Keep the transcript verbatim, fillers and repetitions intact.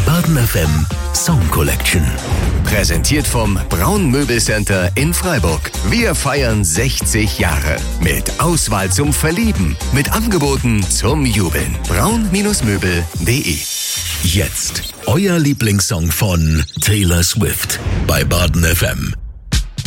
Baden F M Song Collection. Präsentiert vom Braun Möbelcenter in Freiburg. Wir feiern sechzig Jahre. Mit Auswahl zum Verlieben. Mit Angeboten zum Jubeln. braun Möbel punkt de. Jetzt euer Lieblingssong von Taylor Swift bei Baden F M.